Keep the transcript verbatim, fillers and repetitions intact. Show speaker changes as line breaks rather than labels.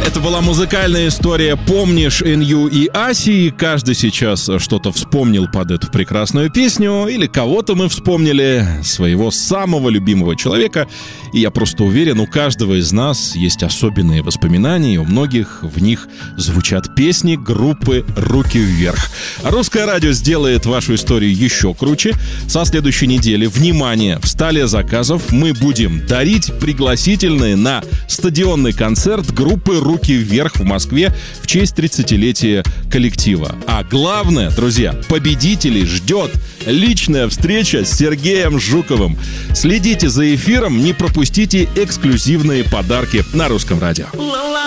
Это была музыкальная история «Помнишь эн ю и Аси». Каждый сейчас что-то вспомнил под эту прекрасную песню. Или кого-то мы вспомнили, своего самого любимого человека. И я просто уверен, у каждого из нас есть особенные воспоминания, и у многих в них звучат песни группы «Руки вверх». Русское радио сделает вашу историю еще круче. Со следующей недели, внимание, в столе заказов мы будем дарить пригласительные на стадионный концерт группы «Руки вверх» в Москве в честь тридцатилетия коллектива. А главное, друзья, победителей ждет личная встреча с Сергеем Жуковым. Следите за эфиром, не пропустите эксклюзивные подарки на Русском радио.